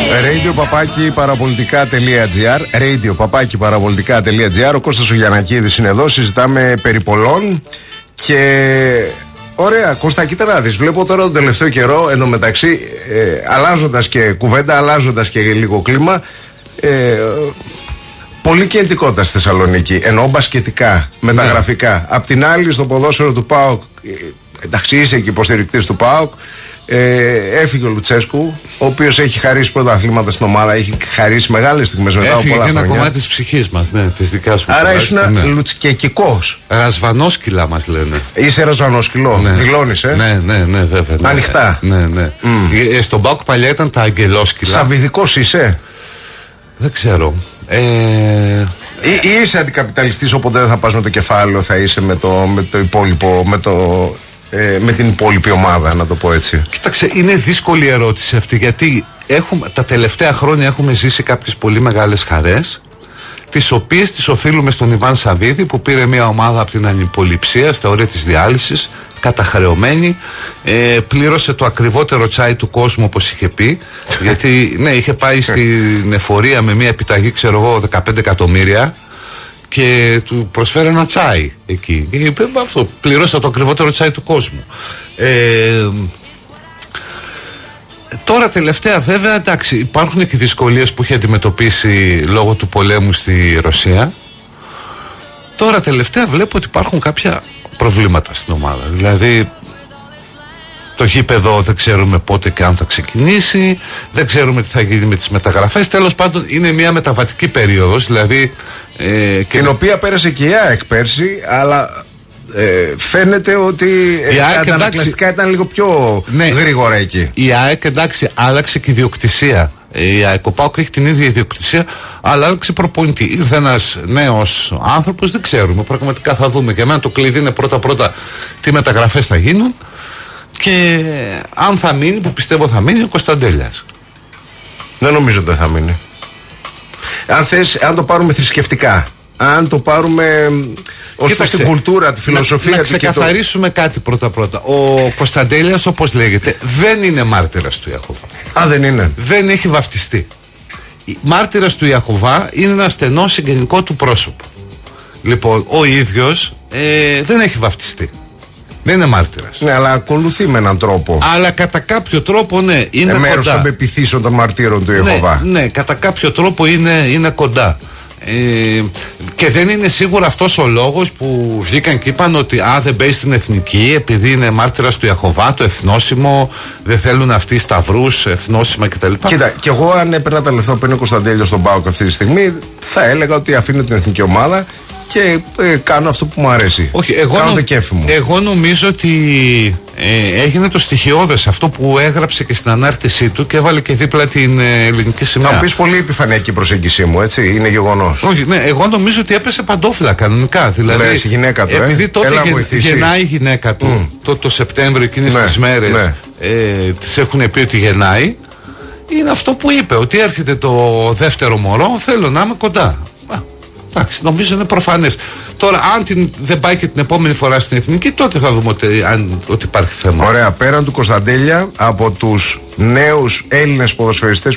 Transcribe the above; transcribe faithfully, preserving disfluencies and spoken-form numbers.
Radio παπάκι παραπολιτικά.gr Radio παπάκι παραπολιτικά.gr. Ο Κώστας ο Γιαννακίδης είναι εδώ. Συζητάμε περί πολλών. Και ωραία, Κώστα, κοίτα να δεις. Βλέπω τώρα τον τελευταίο καιρό, ενώ μεταξύ ε, αλλάζοντας και κουβέντα, αλλάζοντας και λίγο κλίμα, ε, πολύ κινητικότητα στη Θεσσαλονίκη. Εννοώ μπασκετικά, μεταγραφικά. Ναι. Απ' την άλλη, στο ποδόσφαιρο του ΠΑΟΚ, ε, εντάξει, είσαι και υποστηρικτής του ΠΑΟΚ. Ε, έφυγε ο Λουτσέσκου, ο οποίος έχει χαρίσει πρωταθλήματα στην ομάδα, έχει χαρίσει μεγάλες στιγμές μετά από πολλά χρόνια. Έφυγε ένα κομμάτι της ψυχής μας, ναι, της δικής μου. Άρα ήσουν ναι. λουτσικεκικός. Ρασβανόσκυλα μας λένε. Είσαι ρασβανόσκυλο, ναι. Δηλώνεις, ε. Ναι, ναι, ναι, βέβαια. Ναι. Ανοιχτά. Ναι, ναι. Mm. Ε, στον ΠΑΟΚ παλιά ήταν τα αγγελόσκυλα. Σαββιδικός είσαι. Δεν ξέρω. Ε... Ή, ή είσαι αντικαπιταλιστής, οπότε δεν θα πας με το κεφάλαιο, θα είσαι με το, με το υπόλοιπο, με το... Ε, με την υπόλοιπη ομάδα, να το πω έτσι. Κοίταξε, είναι δύσκολη ερώτηση αυτή, γιατί έχουμε, τα τελευταία χρόνια έχουμε ζήσει κάποιες πολύ μεγάλες χαρές, τις οποίες τις οφείλουμε στον Ιβάν Σαββίδη, που πήρε μια ομάδα από την ανυποληψία στα όρια της διάλυσης, καταχρεωμένη, ε, πλήρωσε το ακριβότερο τσάι του κόσμου, όπως είχε πει, γιατί ναι, είχε πάει στην εφορία με μια επιταγή, ξέρω εγώ, δεκαπέντε εκατομμύρια, και του προσφέρει ένα τσάι εκεί. Και είπε, αυτό, πληρώσα το ακριβότερο τσάι του κόσμου. Ε, τώρα τελευταία βέβαια, εντάξει, υπάρχουν και δυσκολίες που έχει αντιμετωπίσει λόγω του πολέμου στη Ρωσία. Τώρα τελευταία βλέπω ότι υπάρχουν κάποια προβλήματα στην ομάδα. Δηλαδή, το γήπεδο δεν ξέρουμε πότε και αν θα ξεκινήσει, δεν ξέρουμε τι θα γίνει με τις μεταγραφές. Τέλος πάντων, είναι μια μεταβατική περίοδος, δηλαδή. Ε, και την οποία πέρασε και η ΑΕΚ πέρσι, αλλά ε, φαίνεται ότι η ΑΕΚ, τα ανακλαστικά ήταν λίγο πιο ναι, γρήγορα εκεί. Η ΑΕΚ, εντάξει, άλλαξε και ιδιοκτησία. Η ΑΕΚ, ο ΠΑΟΚ έχει την ίδια ιδιοκτησία, αλλά άλλαξε προπονητή. Ήρθε ένας νέος άνθρωπος, δεν ξέρουμε. Πραγματικά θα δούμε. Για μένα το κλειδί είναι πρώτα-πρώτα τι μεταγραφές θα γίνουν και αν θα μείνει, που πιστεύω θα μείνει, ο Κωνσταντέλιας. Δεν νομίζω ότι θα μείνει. Αν θες, αν το πάρουμε θρησκευτικά, αν το πάρουμε ως προς την κουλτούρα, τη φιλοσοφία. Να, να ξεκαθαρίσουμε το... κάτι πρώτα-πρώτα. Ο Κωνσταντέλιας, όπως λέγεται, δεν είναι μάρτυρας του Ιαχωβά. Α, δεν είναι. Δεν έχει βαφτιστεί. Μάρτυρας του Ιαχωβά είναι ένα στενό συγγενικό του πρόσωπο. Λοιπόν, ο ίδιος ε, δεν έχει βαφτιστεί. Δεν είναι μάρτυρας. Ναι, αλλά ακολουθεί με έναν τρόπο. Αλλά κατά κάποιο τρόπο, ναι, είναι ε, μέρος κοντά. Των πεποιθήσεων των μαρτύρων του Ιεχωβά. Ναι, ναι, κατά κάποιο τρόπο είναι, είναι κοντά. Ε, και δεν είναι σίγουρα αυτός ο λόγος που βγήκαν και είπαν ότι α, δεν μπαίνει στην εθνική επειδή είναι μάρτυρας του Ιεχωβά, το εθνόσημο, δεν θέλουν αυτοί σταυρούς, εθνόσημα κτλ. Κοίτα, και εγώ αν έπαιρνα τα λεφτά που παίρνει ο Κωνσταντέλιος στον ΠΑΟΚ αυτή τη στιγμή, θα έλεγα ότι αφήνω την εθνική ομάδα και ε, κάνω αυτό που μου αρέσει. Όχι, εγώ, κάνω νο, το κέφι μου. Εγώ νομίζω ότι ε, έγινε το στοιχειώδες αυτό που έγραψε και στην ανάρτησή του και έβαλε και δίπλα την ε, ελληνική σημαία. Θα μου πεις πολύ επιφανειακή προσέγγιση μου, έτσι, είναι γεγονός. Όχι, ναι, εγώ νομίζω ότι έπεσε παντόφυλλα κανονικά. Δηλαδή, λες, η γυναίκα του, επειδή ε? τότε γεν, γεννάει η γυναίκα του, mm. το, το Σεπτέμβριο εκείνες ναι, τις μέρες, ναι. ε, της έχουν πει ότι γεννάει. Είναι αυτό που είπε, ότι έρχεται το δεύτερο μωρό, θέλω να είμαι κοντά. Εντάξει, νομίζω είναι προφανές. Τώρα, αν την, δεν πάει και την επόμενη φορά στην εθνική, τότε θα δούμε ότι, αν, ότι υπάρχει θέμα. Ωραία. Πέραν του Κωνσταντέλια, από τους νέους Έλληνες ποδοσφαιριστές